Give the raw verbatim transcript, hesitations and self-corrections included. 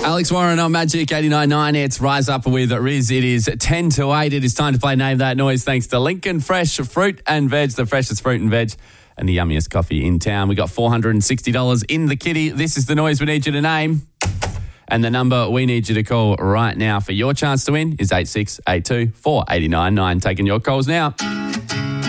Alex Warren on Magic eighty-nine point nine. It's Rise Up with Riz. It is ten to eight. It is time to play Name That Noise thanks to Lincoln Fresh Fruit and Veg, the freshest fruit and veg and the yummiest coffee in town. We got four hundred sixty dollars in the kitty. This is the noise we need you to name. And the number we need you to call right now for your chance to win is eight six eight two, four eight nine nine. Taking your calls now.